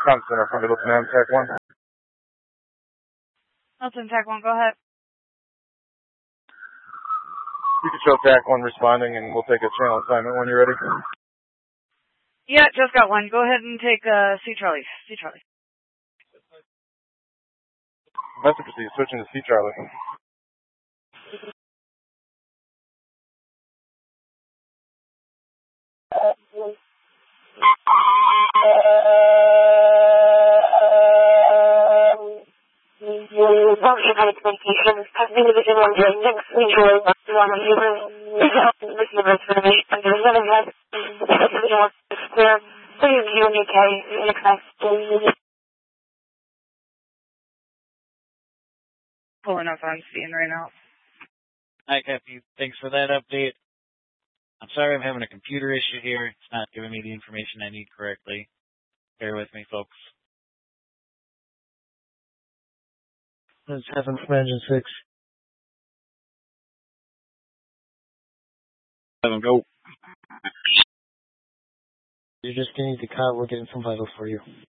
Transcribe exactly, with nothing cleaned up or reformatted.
Con Center for Middleton M Tech one. Middleton Tech one, go ahead. You can show Tech one responding, and we'll take a channel assignment when you're ready. Yeah, just got one. Go ahead and take uh, C Charlie. C Charlie. Message received. Switching to C Charlie. Pulling up on scene right now. Hi, Cappy. Thanks for that update. I'm sorry I'm having a computer issue here. It's not giving me the information I need correctly. Bear with me, folks. Let's have him from Engine six. Seven, go. You're just getting the car. We're getting some vitals for you.